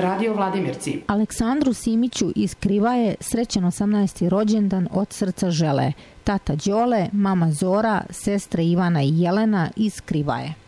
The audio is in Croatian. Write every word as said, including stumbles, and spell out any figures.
Radio Vladimirci. Aleksandru Simiću iz Krivaje srećan osamnaesti rođendan od srca žele tata Đole, mama Zora, sestre Ivana i Jelena iz Krivaje.